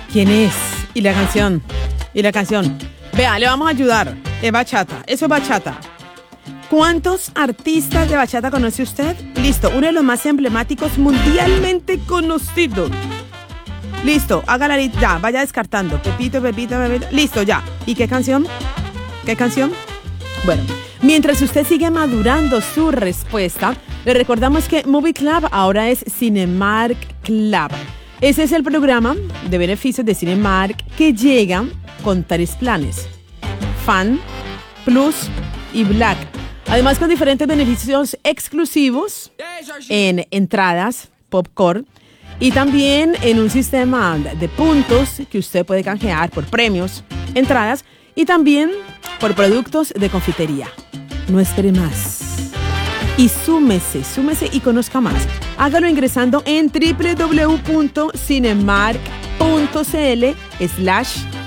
¿Quién es? ¿Y la canción? Vea, le vamos a ayudar. Es bachata. Eso es bachata. ¿Cuántos artistas de bachata conoce usted? Listo, uno de los más emblemáticos mundialmente conocidos. Listo, hágala ya, vaya descartando. Pepito. Listo, ya. ¿Y qué canción? Bueno, mientras usted sigue madurando su respuesta, le recordamos que Movie Club ahora es Cinemark Club. Ese es el programa de beneficios de Cinemark que llega con 3 planes: Fan, Plus y Black. Además, con diferentes beneficios exclusivos en entradas, popcorn y también en un sistema de puntos que usted puede canjear por premios, entradas y también por productos de confitería. No espere más. Y súmese y conozca más. Hágalo ingresando en www.cinemark.cl/club.